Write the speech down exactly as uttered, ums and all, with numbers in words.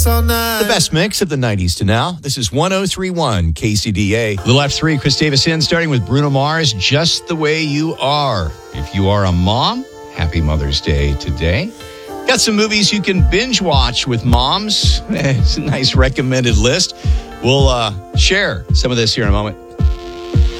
all night. The best mix of the nineties to now. This is one oh three point one K C D A. Little F three, Chris Davis in, starting with Bruno Mars, Just the Way You Are. If you are a mom, happy Mother's Day today. Got some movies you can binge watch with moms. It's a nice recommended list. We'll uh, share some of this here in a moment.